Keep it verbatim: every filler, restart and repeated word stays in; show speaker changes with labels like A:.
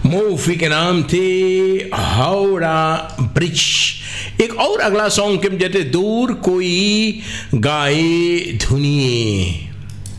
A: Movie के नाम थे हावड़ा ब्रिज। एक और अगला सॉन्ग के जैसे दूर कोई गाए धुनिए,